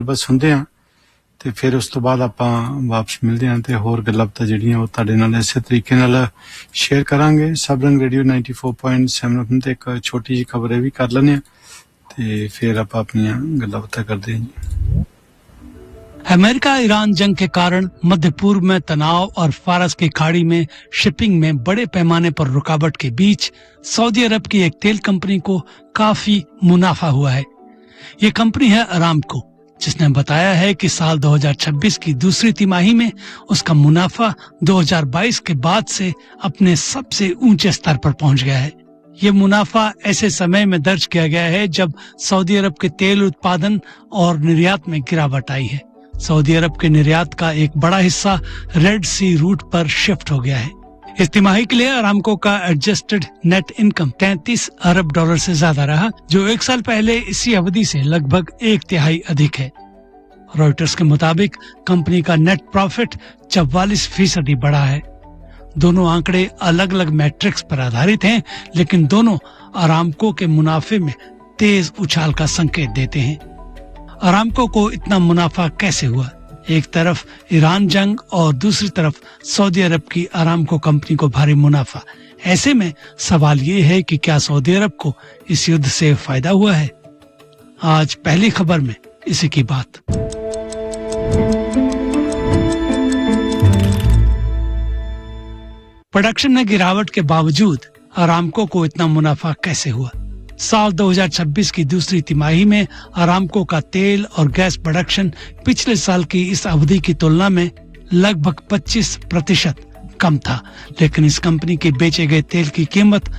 बस सुनते हैं ਤੇ ਫਿਰ ਉਸ ਤੋਂ ਬਾਅਦ ਆਪਾਂ ਵਾਪਸ ਮਿਲਦੇ ਹਾਂ ਤੇ ਹੋਰ ਗੱਲਾਂ ਬਾਤਾਂ ਜਿਹੜੀਆਂ ਉਹ ਤੁਹਾਡੇ ਨਾਲ ਇਸੇ ਤਰੀਕੇ ਨਾਲ ਸ਼ੇਅਰ ਕਰਾਂਗੇ। ਸਬ ਰੰਗ ਰੇਡੀਓ 94.7 FM ਤੇ ਇੱਕ ਛੋਟੀ ਜਿਹੀ ਖਬਰ ਇਹ ਵੀ ਕਰ ਲੈਂਦੇ ਹਾਂ ਤੇ ਫਿਰ ਆਪਾਂ ਆਪਣੀਆਂ ਗੱਲਾਂ ਬਾਤਾਂ ਕਰਦੇ ਹਾਂ। अमेरिका ईरान जंग के कारण मध्य पूर्व में तनाव और फारस की खाड़ी में शिपिंग में बड़े पैमाने पर रुकावट के बीच सऊदी अरब की एक तेल कंपनी को काफी मुनाफा हुआ है। ये कंपनी है अरामको, जिसने बताया है कि साल 2026 की दूसरी तिमाही में उसका मुनाफा 2022 के बाद से अपने सबसे ऊंचे स्तर पर पहुंच गया है। ये मुनाफा ऐसे समय में दर्ज किया गया है जब सऊदी अरब के तेल उत्पादन और निर्यात में गिरावट आई है। सऊदी अरब के निर्यात का एक बड़ा हिस्सा रेड सी रूट पर शिफ्ट हो गया है। इस तिमाही के लिए अरामको का एडजस्टेड नेट इनकम 33 अरब डॉलर से ज्यादा रहा, जो एक साल पहले इसी अवधि से लगभग 1/3 अधिक है। रॉयटर्स के मुताबिक कंपनी का नेट प्रॉफिट 44% बढ़ा है। दोनों आंकड़े अलग अलग मैट्रिक्स पर आधारित हैं, लेकिन दोनों अरामको के मुनाफे में तेज उछाल का संकेत देते हैं। अरामको को इतना मुनाफा कैसे हुआ? एक तरफ ईरान जंग और दूसरी तरफ सऊदी अरब की अरामको कंपनी को भारी मुनाफा। ऐसे में सवाल ये है कि क्या सऊदी अरब को इस युद्ध से फायदा हुआ है? आज पहली खबर में इसी की बात। प्रोडक्शन में गिरावट के बावजूद अरामको को इतना मुनाफा कैसे हुआ? साल 2026 की दूसरी तिमाही में अरामको का तेल और गैस प्रोडक्शन पिछले साल की इस अवधि की तुलना में लगभग 25% कम था, लेकिन इस कंपनी के बेचे गए तेल की कीमत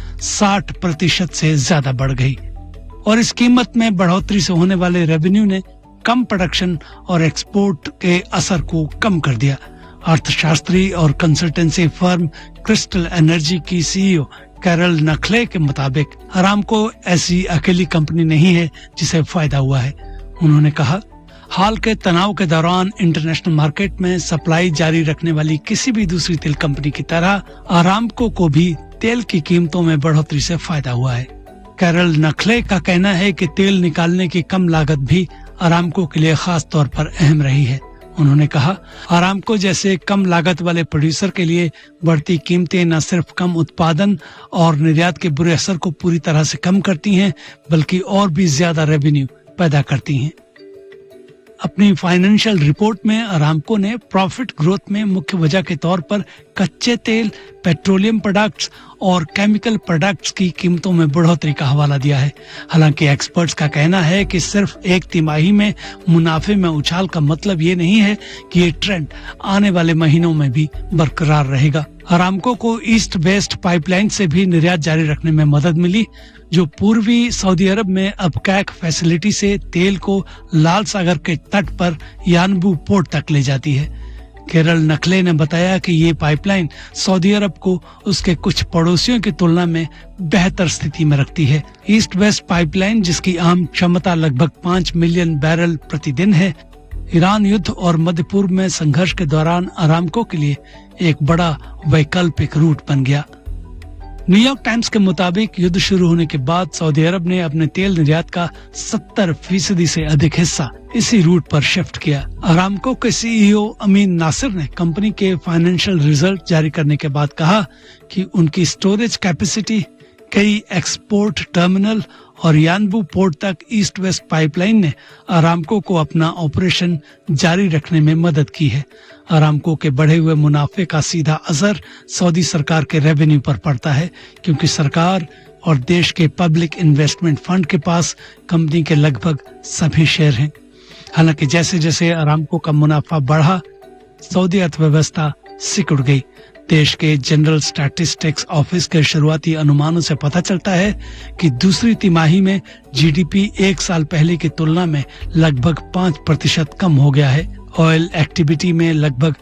60% से ज्यादा बढ़ गई और इस कीमत में बढ़ोतरी से होने वाले रेवेन्यू ने कम प्रोडक्शन और एक्सपोर्ट के असर को कम कर दिया। अर्थशास्त्री और कंसल्टेंसी फर्म क्रिस्टल एनर्जी की सीईओ कैरल नखले के मुताबिक अरामको ऐसी अकेली कंपनी नहीं है जिसे फायदा हुआ है। उन्होंने कहा, हाल के तनाव के दौरान इंटरनेशनल मार्केट में सप्लाई जारी रखने वाली किसी भी दूसरी तेल कंपनी की तरह अरामको को भी तेल की कीमतों में बढ़ोतरी से फायदा हुआ है। कैरल नखले का कहना है कि तेल निकालने की कम लागत भी अरामको के लिए खास तौर पर अहम रही है। उन्होंने कहा, अरामको जैसे कम लागत वाले प्रोड्यूसर के लिए बढ़ती कीमतें न सिर्फ कम उत्पादन और निर्यात के बुरे असर को पूरी तरह से कम करती हैं, बल्कि और भी ज्यादा रेवेन्यू पैदा करती हैं। अपनी फाइनेंशियल रिपोर्ट में अरामको ने प्रॉफिट ग्रोथ में मुख्य वजह के तौर पर कच्चे तेल, पेट्रोलियम प्रोडक्ट्स और केमिकल प्रोडक्ट्स की कीमतों में बढ़ोतरी का हवाला दिया है। हालांकि एक्सपर्ट्स का कहना है कि सिर्फ एक तिमाही में मुनाफे में उछाल का मतलब ये नहीं है कि ये ट्रेंड आने वाले महीनों में भी बरकरार रहेगा। अरामको को ईस्ट वेस्ट पाइपलाइन से भी निर्यात जारी रखने में मदद मिली, जो पूर्वी सऊदी अरब में अबकैक फैसिलिटी से तेल को लाल सागर के तट पर यानबू पोर्ट तक ले जाती है। केरल नखले ने बताया कि ये पाइपलाइन सऊदी अरब को उसके कुछ पड़ोसियों की तुलना में बेहतर स्थिति में रखती है। ईस्ट वेस्ट पाइपलाइन, जिसकी आम क्षमता लगभग 5 मिलियन बैरल प्रतिदिन है, ईरान युद्ध और मध्य पूर्व में संघर्ष के दौरान अरामको के लिए एक बड़ा वैकल्पिक रूट बन गया। न्यूयॉर्क टाइम्स के मुताबिक युद्ध शुरू होने के बाद सऊदी अरब ने अपने तेल निर्यात का 70% से अधिक हिस्सा इसी रूट पर शिफ्ट किया। अरामको के सीईओ अमीन नासिर ने कंपनी के फाइनेंशियल रिजल्ट जारी करने के बाद कहा कि उनकी स्टोरेज कैपेसिटी, कई एक्सपोर्ट टर्मिनल और यानबू पोर्ट तक ईस्ट वेस्ट पाइपलाइन ने अरामको को अपना ऑपरेशन जारी रखने में मदद की है। अरामको के बढ़े हुए मुनाफे का सीधा असर सऊदी सरकार के रेवेन्यू पर पड़ता है, क्योंकि सरकार और देश के पब्लिक इन्वेस्टमेंट फंड के पास कंपनी के लगभग सभी शेयर हैं। हालांकि जैसे जैसे अरामको का मुनाफा बढ़ा, सऊदी अर्थव्यवस्था सिकुड़ गई। देश के जनरल स्टैटिस्टिक्स ऑफिस के शुरुआती अनुमानों से पता चलता है कि दूसरी तिमाही में जीडीपी एक साल पहले की तुलना में लगभग 5% कम हो गया है। ऑयल एक्टिविटी में लगभग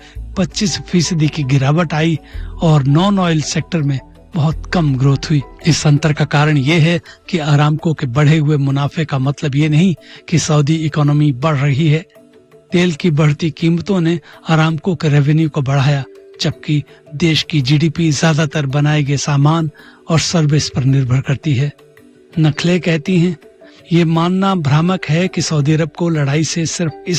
25% की गिरावट आई और नॉन ऑयल सेक्टर में बहुत कम ग्रोथ हुई। इस अंतर का कारण ये है कि अरामको के बढ़े हुए मुनाफे का मतलब ये नहीं कि सऊदी इकोनॉमी बढ़ रही है। तेल की बढ़ती कीमतों ने अरामको के रेवेन्यू को बढ़ाया, जबकि देश की जीडीपी ज्यादातर बनाए गए सामान और सर्विस पर निर्भर करती है। नखले कहती हैं, ये मानना भ्रामक है कि सऊदी अरब को लड़ाई से सिर्फ इस